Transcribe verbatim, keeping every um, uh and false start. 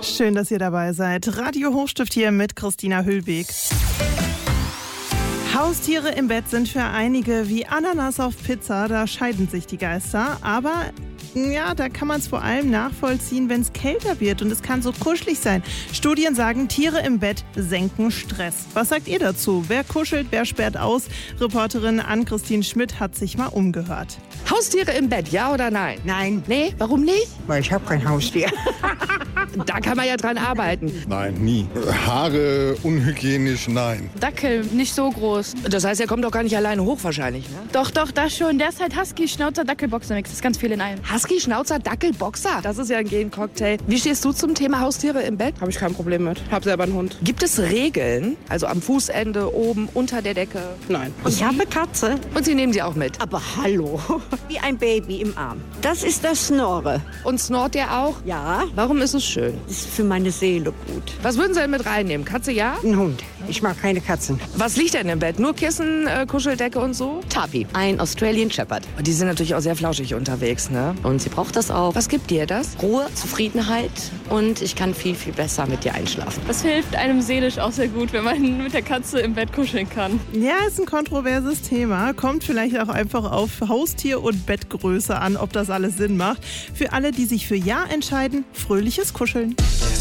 Schön, dass ihr dabei seid. Radio Hochstift hier mit Christina Hüllbeck. Haustiere im Bett sind für einige wie Ananas auf Pizza, da scheiden sich die Geister. Aber ja, da kann man es vor allem nachvollziehen, wenn es kälter wird und es kann so kuschelig sein. Studien sagen, Tiere im Bett senken Stress. Was sagt ihr dazu? Wer kuschelt, wer sperrt aus? Reporterin Ann-Christine Schmidt hat sich mal umgehört. Haustiere im Bett, ja oder nein? Nein. Nee, warum nicht? Weil ich habe kein Haustier. Da kann man ja dran arbeiten. Nein, nie. Haare unhygienisch, nein. Dackel, nicht so groß. Das heißt, er kommt doch gar nicht alleine hoch wahrscheinlich, ne? Doch, doch, das schon. Der ist halt Husky, Schnauzer, Dackel, Boxermix. Das ist ganz viel in einem. Husky, Schnauzer, Dackel, Boxer. Das ist ja ein Gen-Cocktail. Wie stehst du zum Thema Haustiere im Bett? Habe ich kein Problem mit. Hab selber einen Hund. Gibt es Regeln? Also am Fußende, oben, unter der Decke? Nein. Ich habe eine Katze. Und Sie nehmen sie auch mit? Aber hallo, wie ein Baby im Arm. Das ist das Snorre. Und snort der auch? Ja, Warum ist es schön? das ist für meine Seele gut. Was würden Sie denn mit reinnehmen? Katze, ja? Ein Hund. Ich mag keine Katzen. Was liegt denn im Bett? Nur Kissen, äh, Kuscheldecke und so? Tapi, ein Australian Shepherd. Und die sind natürlich auch sehr flauschig unterwegs, ne? Und sie braucht das auch. Was gibt dir das? Ruhe, Zufriedenheit und ich kann viel, viel besser mit dir einschlafen. Das hilft einem seelisch auch sehr gut, wenn man mit der Katze im Bett kuscheln kann. Ja, ist ein kontroverses Thema. Kommt vielleicht auch einfach auf Haustier- und Bettgröße an, ob das alles Sinn macht. Für alle, die sich für Ja entscheiden, fröhliches Kuscheln.